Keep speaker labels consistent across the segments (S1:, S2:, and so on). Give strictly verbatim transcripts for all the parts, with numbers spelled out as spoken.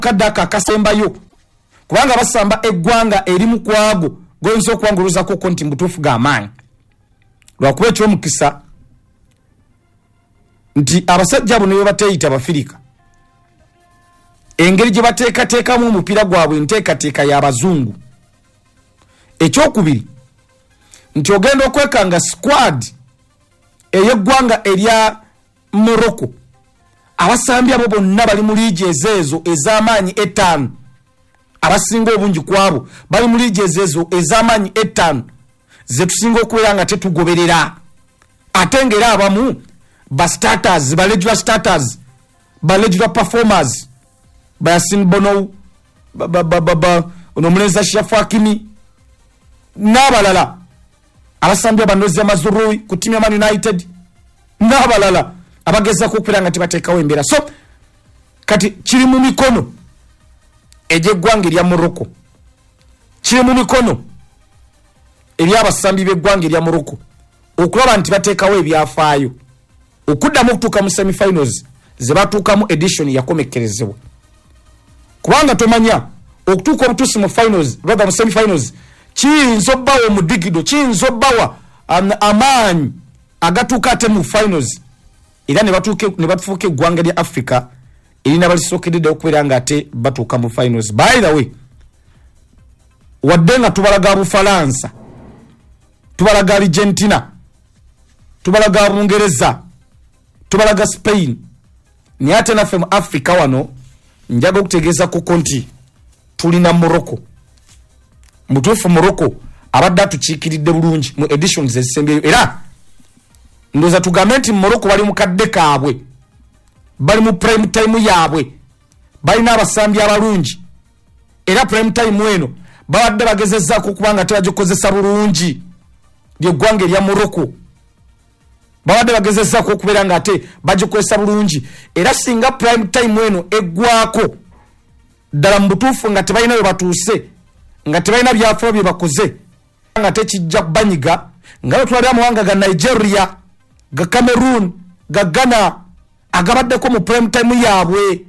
S1: kadaka kasembayo kubanga basamba eggwanga eri mu kwago gonzo kwanguluza ko konti mbutufu ga amanyi lwakuba ekyo mukisa nti abasajja abo ne bateyita abafirika engeri gye bateekateekamu omupiira gwabwe nteekateeka y'abazungu. Ekyokubiri nti ogenda okwekanga squad ey'eggwanga erya Morocco abasambi abo bonna bali mu liigi ezeezo ez'amaanyi etaano abasinga obungi kwabo bali mu liigi ezeezo ez'amaanyi etaano ze tusinga okubeera nga tetugoberera ate ng'era abamu ba starters ba regular starters ba regular performers ba Yasin Bono ba ba ba, ba, ba onomulenzi Shafu Hakimi n'abalala abasambi abanozi amazurui ku timu ya Man United n'abalala abageza kukwira nga tibateekawo embeera. So kati kiri mu mikono egy'eggwanga erya Morocco, kiri mu mikono eby'abasambi b'eggwanga erya Morocco okulaba nti bateekawo ebyafaayo okuddamu okutuuka mu semi-finals ze batuukamu edition yakomekkerezebwa. Kubanga tomanya okutuuka obutuusi mu finals rather mu semi-finals kiyinza obbawa omudigido, kiyinza obbawa amaanyi agatuuka ate mu finals era ne batuuke ne batufuuka eggwanga lya Africa erina balisookedde okubeera nga ate batuuka mu finals. By the way, wadde nga tubalaga Bufalansa, tubalaga Argentina, tubalaga Bungereza, tubalaga Spain, ni ate naffe mu Africa wano njaga okutegeeza ku konti tulina Morocco. Mutuufu Morocco abadde atukiikiridde bulungi mu editions ezisembyeyo era ndoza tugambe nti Morocco bali mu kadde kaabwe, bali mu prime time yaabwe, balina abasambi abalungi era prime time eno babadde bagezezzaako okubanga tebagikozesa bulungi ly'eggwanga erya Morocco, babadde bagezezzaako okubeera nga ate bagikozesa bulungi era singa prime time eno eggwako ddala mu butuufu nga tebalina bye batuuse nga tebalina byafaayo bye bakoze nga tekijja kubanyiga nga batwalira amawanga ga Nigeria, ga Cameroon, ga Ghana agabaddeko mu prime time yaabwe.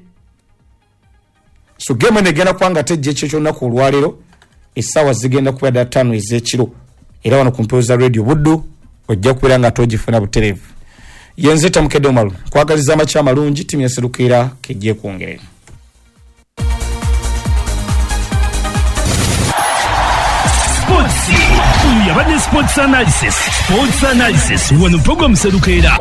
S1: So game negenda kubanga tejja ekyo kyonnaku olwaleero essaawa zigenda kuba ddala ttaano ez'ekiro era wano ku Mpewo za Radio Buddu ojja kubeera nga togifuna butereevu. Yenze Tamukedde Omalu kwagaliza amakya amalungi ttiimu ya Serukeera kejje kwongerera.
S2: Yabadde sports analysis sports analysis wano program Serukeera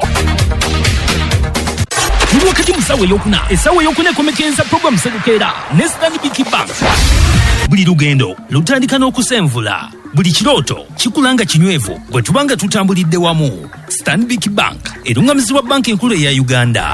S2: ni wakati musawe yokuna esawe yokuna komekenza program Serukeera ne Stanbic Bank. Buli lugendo lutandika n'okusenvula, buli kirooto kikulanga kinywevu gwe tubanga tutambulidde wamu. Stanbic Bank erungamizibwa banka enkulu eya Uganda.